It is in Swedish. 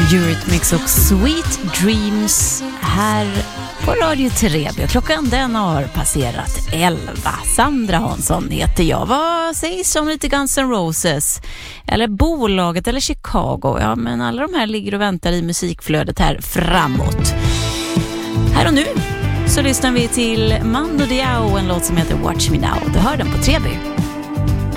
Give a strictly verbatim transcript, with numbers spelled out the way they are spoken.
Eurythmics och Sweet Dreams här på Radio Trebia. Klockan den har passerat elva. Sandra Hansson heter jag. Vad sägs om lite Guns N' Roses? Eller bolaget eller Chicago? Ja, men alla de här ligger och väntar i musikflödet här framåt. Här och nu så lyssnar vi till Mando Diao, en låt som heter Watch Me Now. Du hör den på Trebia.